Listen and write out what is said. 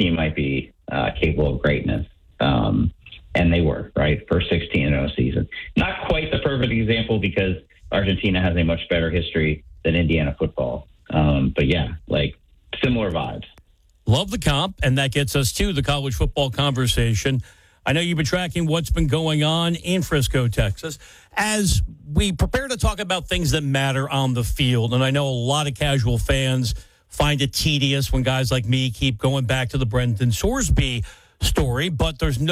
team might be capable of greatness. And they were, right? First 16-0 season. Not quite the perfect example because Argentina has a much better history than Indiana football. But yeah, like similar vibes. Love the comp, and that gets us to the college football conversation. I know you've been tracking what's been going on in Frisco, Texas. As we prepare to talk about things that matter on the field, and I know a lot of casual fans find it tedious when guys like me keep going back to the Brendan Sorsby story, but there's no